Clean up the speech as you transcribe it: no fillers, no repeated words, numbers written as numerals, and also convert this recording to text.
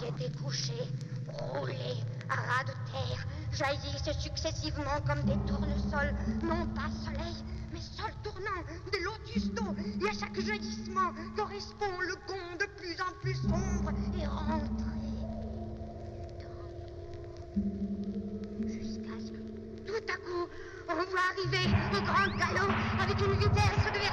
étaient couchés, roulés à ras de terre, jaillissent successivement comme des tournesols, non pas soleil, mais sol tournant, des lotus d'eau, et à chaque jaillissement correspond le gond de plus en plus sombre et rentré jusqu'à ce que, tout à coup, on voit arriver au grand galop avec une vitesse de